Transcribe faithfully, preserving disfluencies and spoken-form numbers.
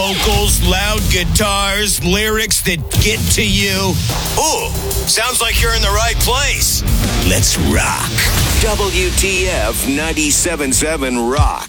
vocals, loud guitars, lyrics that get to you. Ooh, sounds like you're in the right place. Let's rock. W T F ninety-seven point seven Rock.